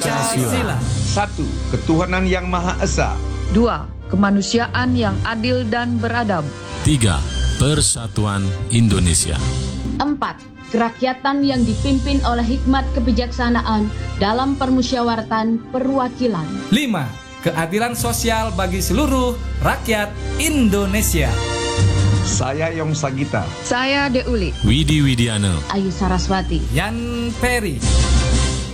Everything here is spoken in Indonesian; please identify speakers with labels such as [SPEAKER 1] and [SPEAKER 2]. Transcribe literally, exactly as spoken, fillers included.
[SPEAKER 1] Pancasila.
[SPEAKER 2] Satu, ketuhanan yang Maha Esa.
[SPEAKER 3] Dua, kemanusiaan yang adil dan beradab.
[SPEAKER 1] Tiga, persatuan Indonesia.
[SPEAKER 4] Empat, kerakyatan yang dipimpin oleh hikmat kebijaksanaan dalam permusyawaratan perwakilan.
[SPEAKER 5] Lima, keadilan sosial bagi seluruh rakyat Indonesia.
[SPEAKER 2] Saya Yong Sagita.
[SPEAKER 3] Saya Deuli.
[SPEAKER 1] Widi Widiana.
[SPEAKER 4] Ayu Saraswati.
[SPEAKER 5] Yan Peri.